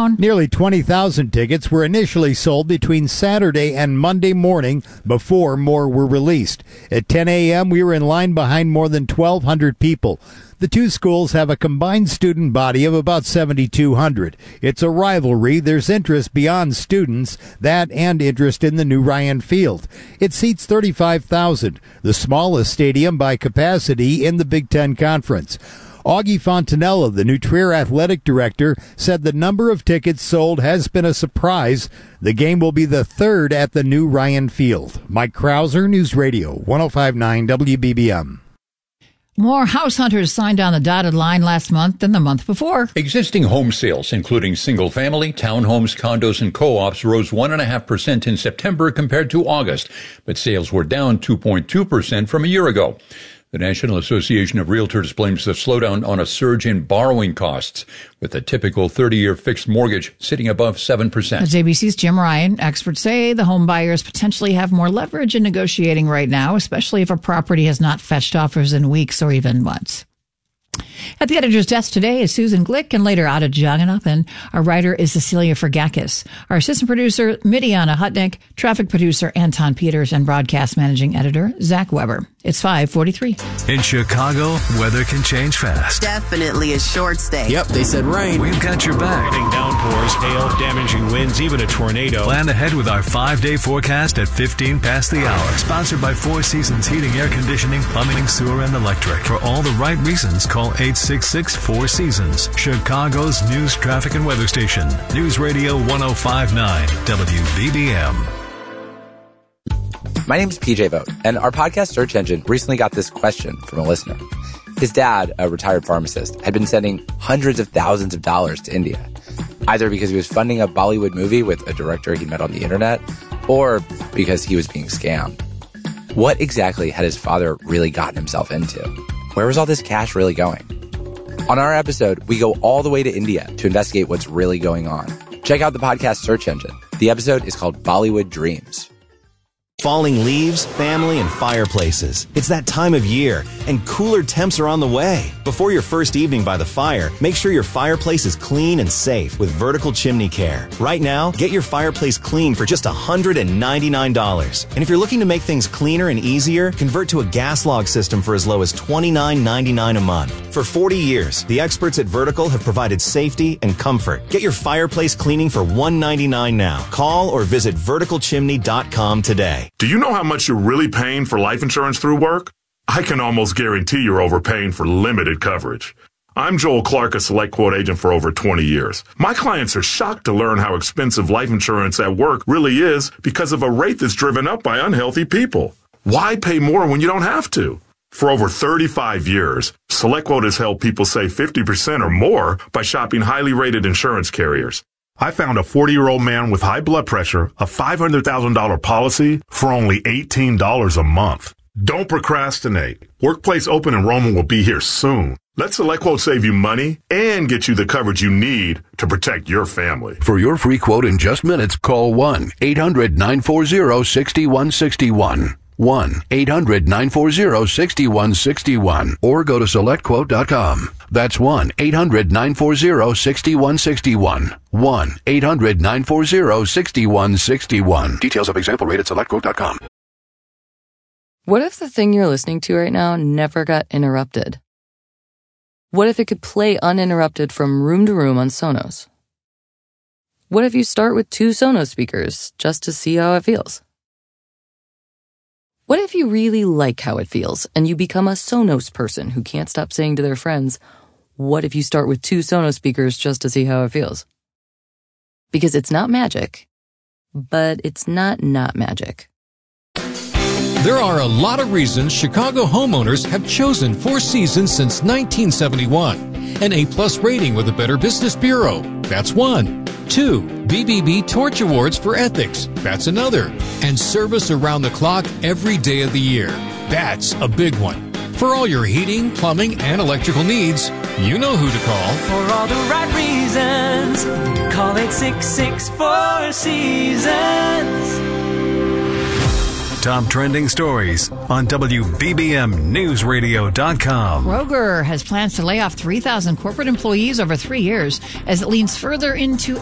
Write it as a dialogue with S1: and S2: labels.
S1: down.
S2: Nearly 20,000 tickets were initially sold between Saturday and Monday morning before more were released. At 10 a.m., we were in line behind more than 1,200 people. The two schools have a combined student body of about 7,200. It's a rivalry. There's interest beyond students, that and interest in the new Ryan Field. It seats 35,000, the smallest stadium by capacity in the Big Ten Conference. Augie Fontanella, the new Trier athletic director, said the number of tickets sold has been a surprise. The game will be the third at the new Ryan Field. Mike Krauser, News Radio 105.9 WBBM.
S1: More house hunters signed on the dotted line last month than the month before.
S3: Existing home sales, including single-family, townhomes, condos, and co-ops, rose 1.5% in September compared to August, but sales were down 2.2% from a year ago. The National Association of Realtors blames the slowdown on a surge in borrowing costs, with a typical 30-year fixed mortgage sitting above 7%.
S1: As ABC's Jim Ryan, experts say the home buyers potentially have more leverage in negotiating right now, especially if a property has not fetched offers in weeks or even months. At the editor's desk today is Susan Glick and later Ada Jaganathan. Our writer is Cecilia Fergakis. Our assistant producer, Midiana Hutnick, traffic producer, Anton Peters, and broadcast managing editor, Zach Weber. It's 5:43.
S4: In Chicago, weather can change fast.
S5: Definitely a short stay.
S6: Yep, they said rain.
S4: We've got your back.
S7: Downpours, hail, damaging winds, even a tornado.
S4: Plan ahead with our 5-day forecast at 15 past the hour. Sponsored by Four Seasons Heating, Air Conditioning, Plumbing, Sewer, and Electric. For all the right reasons, call 866-4Seasons. Chicago's news, traffic, and weather station. News Radio 105.9 WBBM.
S8: My name is PJ Vogt, and our podcast search engine recently got this question from a listener. His dad, a retired pharmacist, had been sending hundreds of thousands of dollars to India, either because he was funding a Bollywood movie with a director he met on the internet, or because he was being scammed. What exactly had his father really gotten himself into? Where was all this cash really going? On our episode, we go all the way to India to investigate what's really going on. Check out the podcast search engine. The episode is called Bollywood Dreams.
S9: Falling leaves, family, and fireplaces. It's that time of year, and cooler temps are on the way. Before your first evening by the fire, make sure your fireplace is clean and safe with Vertical Chimney Care. Right now, get your fireplace clean for just $199. And if you're looking to make things cleaner and easier, convert to a gas log system for as low as $29.99 a month. For 40 years, the experts at Vertical have provided safety and comfort. Get your fireplace cleaning for $199 now. Call or visit verticalchimney.com today.
S10: Do you know how much you're really paying for life insurance through work? I can almost guarantee you're overpaying for limited coverage. I'm Joel Clark, a Select Quote agent for over 20 years. My clients are shocked to learn how expensive life insurance at work really is because of a rate that's driven up by unhealthy people. Why pay more when you don't have to? For over 35 years, Select Quote has helped people save 50% or more by shopping highly rated insurance carriers. I found a 40-year-old man with high blood pressure, a $500,000 policy for only $18 a month. Don't procrastinate. Workplace open enrollment will be here soon. Let SelectQuote save you money and get you the coverage you need to protect your family.
S11: For your free quote in just minutes, call 1-800-940-6161. 1-800-940-6161 or go to selectquote.com. That's 1-800-940-6161. 1-800-940-6161. Details of example rate at selectquote.com.
S12: What if the thing you're listening to right now never got interrupted? What if it could play uninterrupted from room to room on Sonos? What if you start with 2 Sonos speakers just to see how it feels? What if you really like how it feels and you become a Sonos person who can't stop saying to their friends, what if you start with 2 Sonos speakers just to see how it feels? Because it's not magic, but it's not magic.
S13: There are a lot of reasons Chicago homeowners have chosen Four Seasons since 1971. An A+ rating with the Better Business Bureau. That's one. 2. BBB Torch Awards for Ethics. That's another. And service around the clock every day of the year. That's a big one. For all your heating, plumbing, and electrical needs, you know who to call.
S14: For all the right reasons, call 866-4 Seasons.
S4: Top trending stories on WBBMNewsRadio.com.
S1: Kroger has plans to lay off 3,000 corporate employees over 3 years as it leans further into